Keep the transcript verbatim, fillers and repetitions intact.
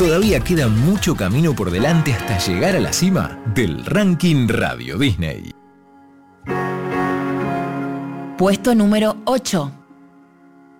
Todavía queda mucho camino por delante hasta llegar a la cima del ranking Radio Disney. Puesto número ocho.